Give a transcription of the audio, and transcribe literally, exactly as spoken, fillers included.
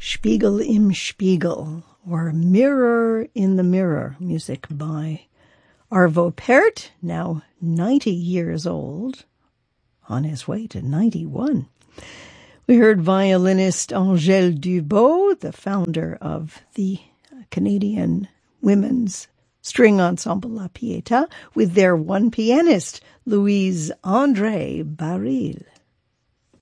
Spiegel im Spiegel, or Mirror in the Mirror, music by Arvo Pärt, now ninety years old, on his way to ninety-one. We heard violinist Angèle Dubot, the founder of the Canadian women's string ensemble La Pietà, with their one pianist, Louise André Baril.